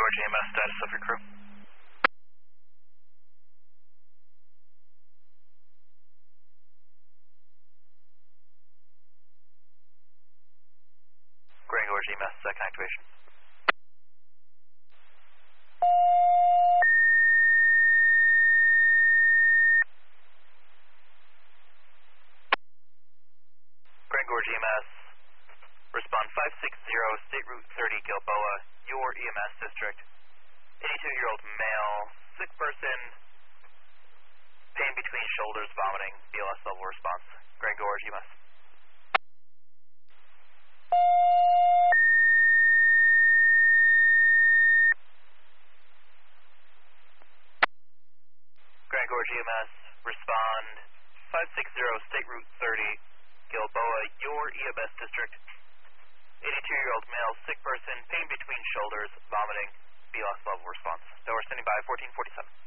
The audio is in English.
Gorge EMS, status of your crew. Grand Gorge EMS, second activation. Grand Gorge EMS, respond 560 State Route 30 Gilboa, your EMS district. 82-year-old male, sick person, pain between shoulders, vomiting, BLS level response. Grand Gorge EMS. Grand Gorge EMS, respond 560 State Route 30 Gilboa, your EMS district. 82-year-old male, sick person, pain between shoulders, vomiting, BLS level response. So we're standing by 1447.